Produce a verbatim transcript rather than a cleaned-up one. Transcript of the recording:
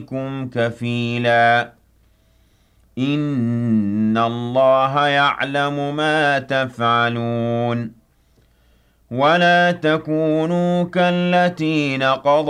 عليكم كفيلا إن الله يعلم ما تفعلون ولا تكونوا كالتي نقضت